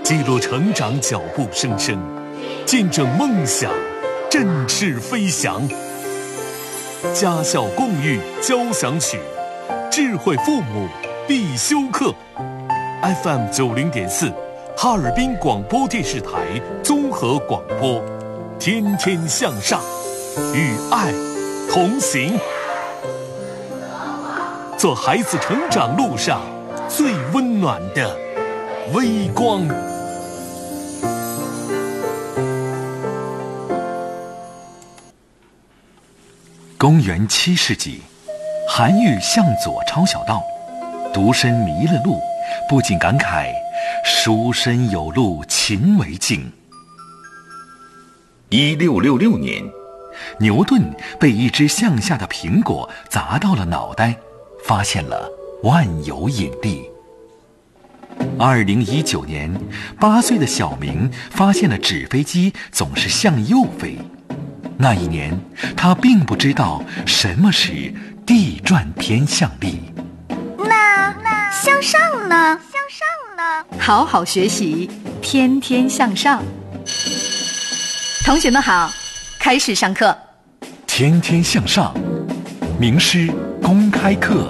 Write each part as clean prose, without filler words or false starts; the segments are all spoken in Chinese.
记录成长脚步声声，见证梦想振翅飞翔。家校共育交响曲，智慧父母必修课。FM 90.4，哈尔滨广播电视台综合广播，天天向上，与爱同行，做孩子成长路上最温暖的微光。 公元7世纪，韩愈向左抄小道，独身迷了路，不禁感慨：书生有路勤为径。1666年，牛顿被一只向下的苹果砸到了脑袋，发现了万有引力。2019年，8岁的小明发现了纸飞机总是向右飞。那一年，他并不知道什么是地转天向力。 那向上呢？ 好好学习，天天向上。同学们好，开始上课。 天天向上，名师公开课。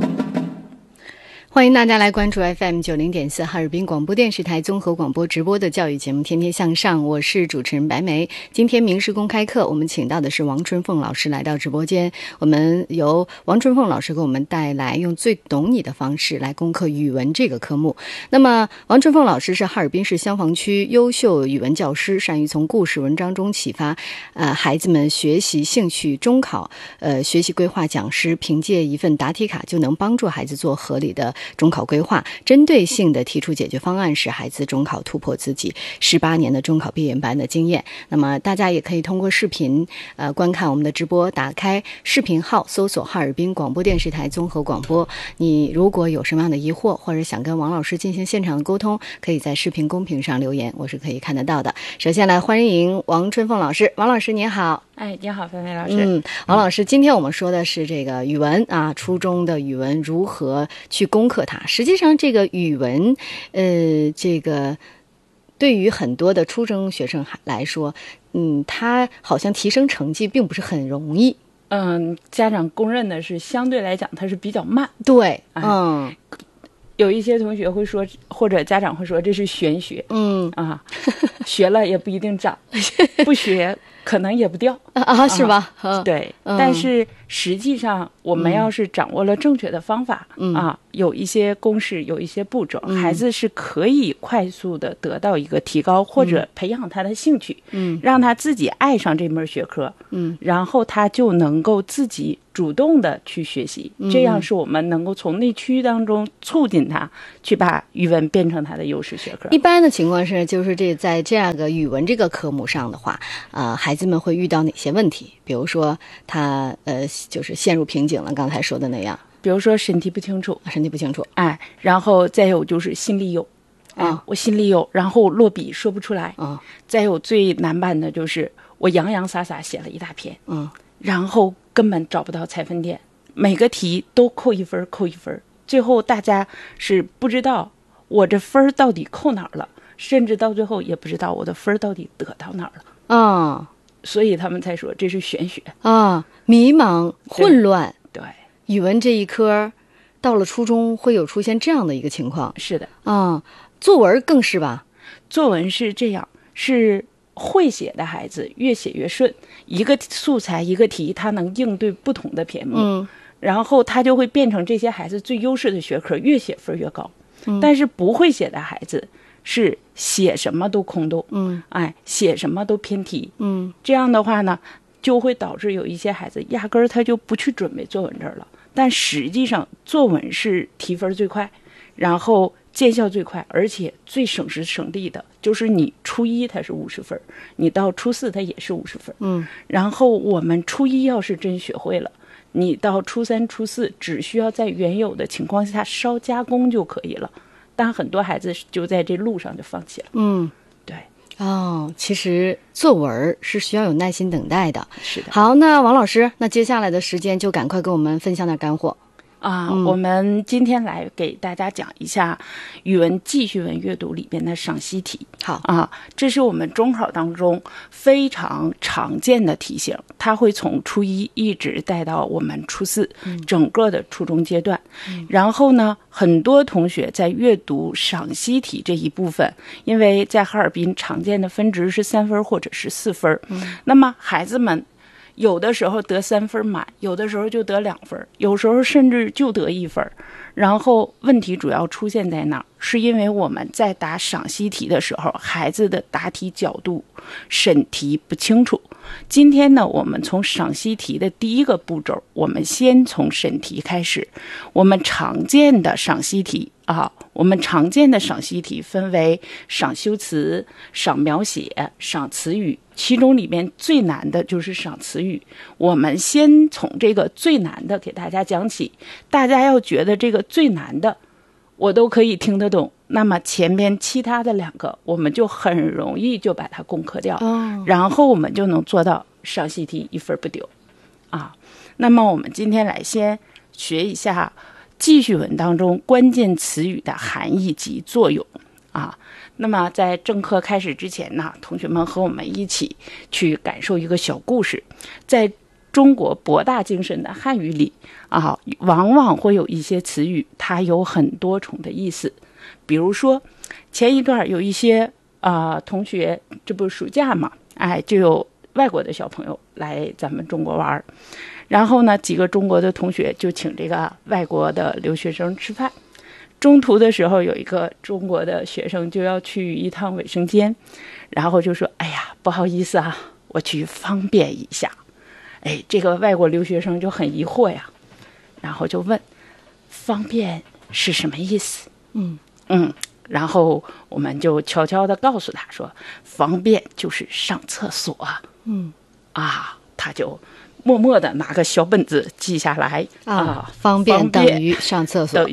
欢迎大家来关注 FM 90.4哈尔滨广播电视台综合广播直播的教育节目《天天向上》，我是主持人白梅。今天名师公开课，我们请到的是王春凤老师来到直播间，我们由王春凤老师给我们带来用最懂你的方式来攻克语文这个科目。那么王春凤老师是哈尔滨市香坊区优秀语文教师，善于从故事文章中启发孩子们学习兴趣。中考学习规划讲师凭借一份答题卡就能帮助孩子做合理的中考规划，针对性的提出解决方案，使孩子中考突破自己18年的中考闭眼班的经验。那么大家也可以通过视频观看我们的直播，打开视频号搜索哈尔滨广播电视台综合广播。你如果有什么样的疑惑，或者想跟王老师进行现场的沟通，可以在视频公屏上留言，我是可以看得到的。首先来欢迎王春凤老师。王老师您好。 你好，菲菲老师。 王老师，今天我们说的是这个语文啊，初中的语文如何去攻克它。实际上，这个语文，这个对于很多的初中学生来说，他好像提升成绩并不是很容易。 家长公认的是相对来讲它是比较慢。 对， 有一些同学会说，或者家长会说这是玄学。学了也不一定长，不学可能也不掉是吧？ 对，但是实际上我们要是掌握了正确的方法有一些公式，有一些步骤，孩子是可以快速的得到一个提高，或者培养他的兴趣，让他自己爱上这门学科，然后他就能够自己主动的去学习，这样是我们能够从内驱当中促进他去把语文变成他的优势学科。 一般的情况是，就是在这样个语文这个科目上的话，孩子们会遇到哪些问题？比如说他就是陷入瓶颈了，刚才说的那样。 比如说身体不清楚，然后再有就是心里有，我心里有，然后落笔说不出来，再有最难办的就是我洋洋洒洒写了一大篇，然后根本找不到采分点，每个题都扣一分，最后大家是不知道我这分到底扣哪儿了，甚至到最后也不知道我的分到底得到哪儿了，所以他们才说这是玄学迷茫混乱。 对， 语文这一科到了初中会有出现这样的一个情况。 是的， 作文更是吧？ 作文是这样，是会写的孩子越写越顺，一个素材一个题，他能应对不同的篇目，然后他就会变成这些孩子最优势的学科，越写分越高。但是不会写的孩子是写什么都空洞，写什么都偏题，这样的话呢，就会导致有一些孩子压根儿他就不去准备作文这儿了。但实际上作文是提分最快，然后见效最快，而且最省时省力的，就是你初一它是50分，你到初4它也是50分，然后我们初一要是真学会了，你到初3、初4只需要在原有的情况下稍加工就可以了。但很多孩子就在这路上就放弃了。对。 其实作文是需要有耐心等待的。 是的。 好，那王老师，那接下来的时间就赶快给我们分享点干货。 我们今天来给大家讲一下语文记叙文阅读里边的赏析题。 好这是我们中考当中非常常见的题型，它会从初一一直带到我们初四，整个的初中阶段。然后呢，很多同学在阅读赏析题这一部分，因为在哈尔滨常见的分值是3分或者是4分，那么孩子们有的时候得3分满，有的时候就得2分，有时候甚至就得1分。然后问题主要出现在哪儿？是因为我们在答赏析题的时候，孩子的答题角度、审题不清楚。今天呢，我们从赏析题的第一个步骤，我们先从审题开始。我们常见的赏析题分为赏修辞、赏描写、赏词语，其中里面最难的就是赏词语。我们先从这个最难的给大家讲起，大家要觉得这个最难的我都可以听得懂，那么前面其他的2个我们就很容易就把它攻克掉，然后我们就能做到赏析题1分不丢那么我们今天来先学一下记叙文当中关键词语的含义及作用那么在正课开始之前呢，同学们和我们一起去感受一个小故事。在中国博大精深的汉语里往往会有一些词语，它有很多重的意思。比如说前一段有一些同学，这不是暑假嘛，就有外国的小朋友来咱们中国玩，然后呢几个中国的同学就请这个外国的留学生吃饭。中途的时候有一个中国的学生就要去一趟卫生间，然后就说哎呀不好意思我去方便一下。这个外国留学生就很疑惑呀，然后就问方便是什么意思？然后我们就悄悄地告诉他说方便就是上厕所他就默默地拿个小本子记下来方便等于上厕所，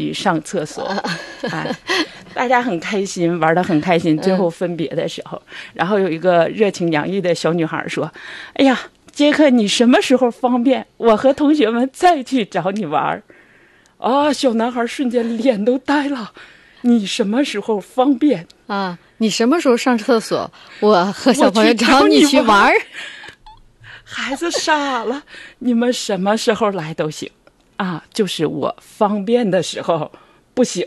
大家很开心，玩得很开心。最后分别的时候，然后有一个热情洋溢的小女孩说哎呀杰克，你什么时候方便，我和同学们再去找你玩小男孩瞬间脸都呆了，你什么时候方便你什么时候上厕所，我和小朋友找你去玩孩子傻了，你们什么时候来都行就是我方便的时候不行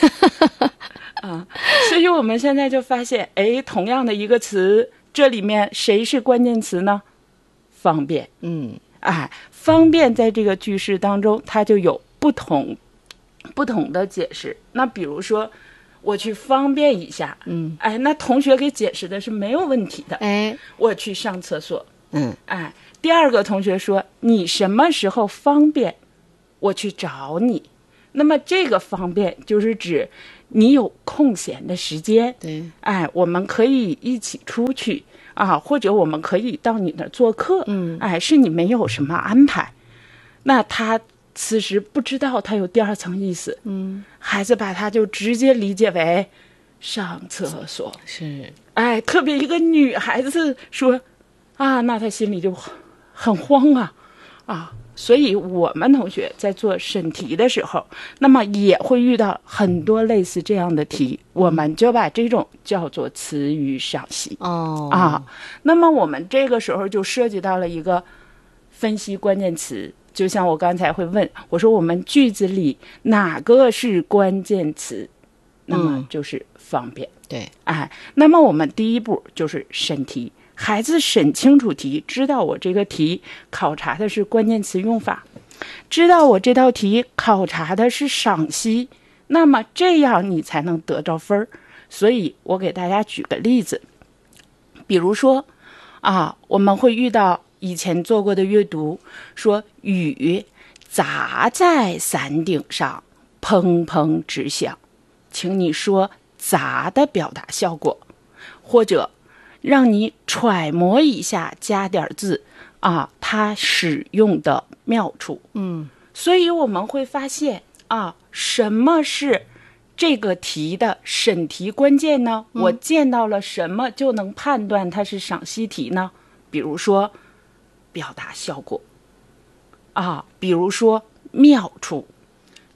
所以我们现在就发现同样的一个词，这里面谁是关键词呢？方便方便在这个句式当中它就有不同的解释。那比如说我去方便一下那同学给解释的是没有问题的我去上厕所第二个同学说你什么时候方便，我去找你。那么这个方便就是指你有空闲的时间， 对我们可以一起出去或者我们可以到你那儿做客是你没有什么安排。那他此时不知道他有第二层意思孩子把他就直接理解为上厕所。 是特别一个女孩子说那他心里就很慌所以我们同学在做审题的时候，那么也会遇到很多类似这样的题，我们就把这种叫做词语赏析那么我们这个时候就涉及到了一个分析关键词。就像我刚才会问我说我们句子里哪个是关键词，那么就是方便对那么我们第一步就是审题，孩子审清楚题，知道我这个题考察的是关键词用法，知道我这道题考察的是赏析，那么这样你才能得着分。所以我给大家举个例子，比如说我们会遇到以前做过的阅读，说雨砸在伞顶上砰砰直响，请你说砸的表达效果，或者让你揣摩一下，加点字它使用的妙处所以我们会发现什么是这个题的审题关键呢我见到了什么就能判断它是赏析题呢？比如说表达效果比如说妙处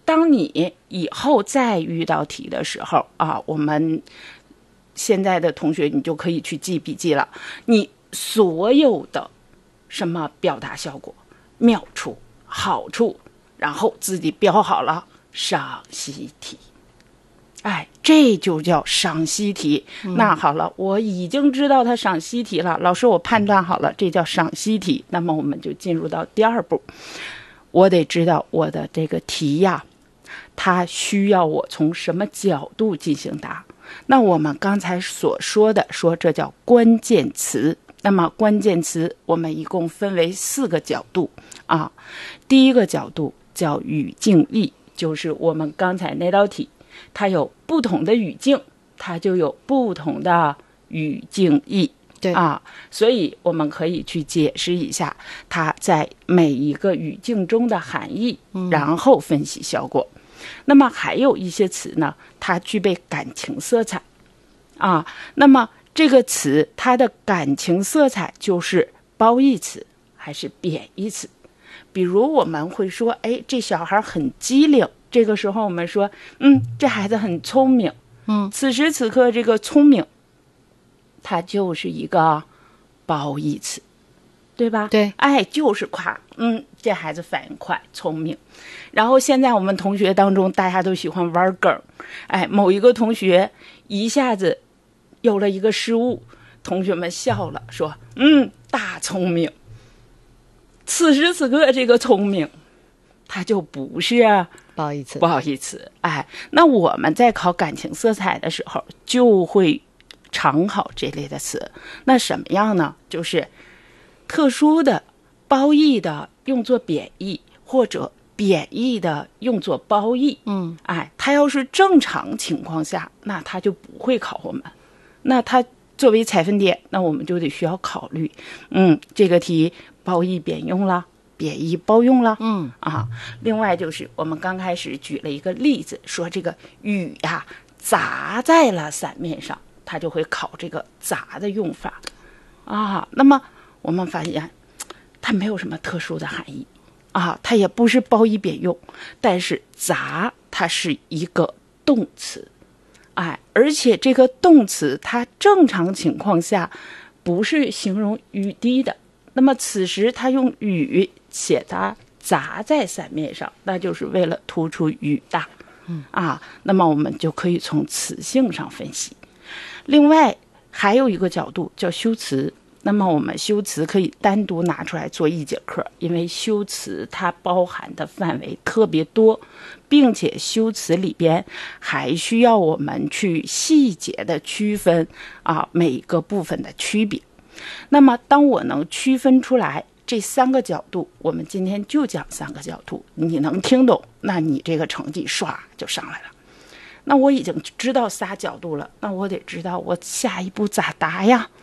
当你以后再遇到题的时候啊，我们现在的同学你就可以去记笔记了，你所有的什么表达效果、妙处、好处，然后自己标好了，赏析题。哎，这就叫赏析题。那好了，我已经知道它赏析题了，老师我判断好了，这叫赏析题。那么我们就进入到第二步，我得知道我的这个题呀，它需要我从什么角度进行答。那我们刚才所说的，说这叫关键词。那么关键词我们一共分为4个角度啊。第一个角度叫语境义，就是我们刚才那道题，它有不同的语境，它就有不同的语境义。 对啊，所以我们可以去解释一下它在每一个语境中的含义，然后分析效果。那么还有一些词呢，它具备感情色彩啊。那么这个词它的感情色彩就是褒义词还是贬义词？比如我们会说，哎，这小孩很机灵，这个时候我们说，这孩子很聪明。此时此刻这个聪明，它就是一个褒义词，对吧？ 对， 哎，就是夸，这孩子反应快，聪明。然后现在我们同学当中，大家都喜欢玩梗，哎，某一个同学一下子有了一个失误，同学们笑了，说，大聪明。此时此刻这个聪明，它就不是褒义词。 不好意思，哎，那我们在考感情色彩的时候，就会常考这类的词。那什么样呢？就是特殊的、褒义的用作贬义，或者贬义的用作褒义。哎，它要是正常情况下，那它就不会考我们。那它作为采分点，那我们就得需要考虑，这个题褒义贬用了，贬义褒用了。另外就是我们刚开始举了一个例子，说这个雨呀砸在了伞面上，它就会考这个砸的用法啊。那么我们发现它没有什么特殊的含义啊，它也不是褒义贬用，但是砸它是一个动词，哎，而且这个动词它正常情况下不是形容雨滴的，那么此时它用雨写它砸在伞面上，那就是为了突出雨大。那么我们就可以从词性上分析。另外还有一个角度叫修辞，那么我们修辞可以单独拿出来做一节课，因为修辞它包含的范围特别多，并且修辞里边还需要我们去细节的区分每个部分的区别。那么当我能区分出来这3个角度，我们今天就讲3个角度，你能听懂，那你这个成绩唰就上来了。那我已经知道仨角度了，那我得知道我下一步咋答呀。